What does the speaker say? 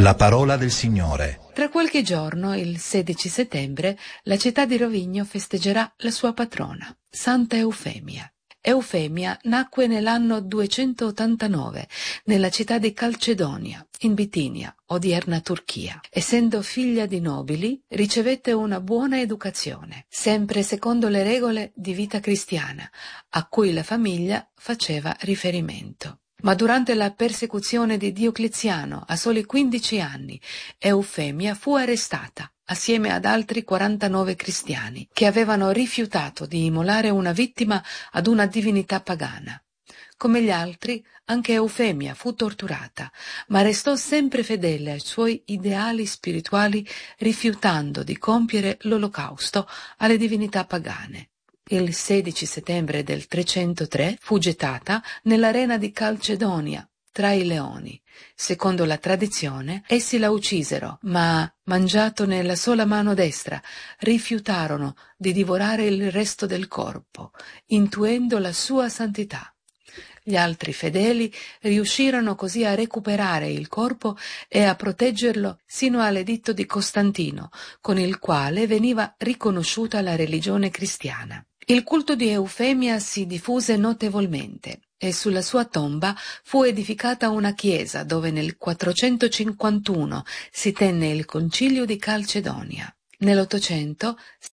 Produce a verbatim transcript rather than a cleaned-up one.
La parola del Signore. Tra qualche giorno, il sedici settembre, la città di Rovigno festeggerà la sua patrona, Santa Eufemia. Eufemia nacque nell'anno duecentottantanove nella città di Calcedonia, in Bitinia, odierna Turchia. Essendo figlia di nobili, ricevette una buona educazione, sempre secondo le regole di vita cristiana, a cui la famiglia faceva riferimento. Ma durante la persecuzione di Diocleziano, a soli quindici anni, Eufemia fu arrestata assieme ad altri quarantanove cristiani che avevano rifiutato di immolare una vittima ad una divinità pagana. Come gli altri, anche Eufemia fu torturata, ma restò sempre fedele ai suoi ideali spirituali, rifiutando di compiere l'olocausto alle divinità pagane. Il sedici settembre del trecentotre fu gettata nell'arena di Calcedonia tra i leoni. Secondo la tradizione, essi la uccisero, ma, mangiato nella sola mano destra, rifiutarono di divorare il resto del corpo, intuendo la sua santità. Gli altri fedeli riuscirono così a recuperare il corpo e a proteggerlo sino all'editto di Costantino, con il quale veniva riconosciuta la religione cristiana. Il culto di Eufemia si diffuse notevolmente e sulla sua tomba fu edificata una chiesa dove nel quattrocentocinquantuno si tenne il concilio di Calcedonia. Nell'Ottocento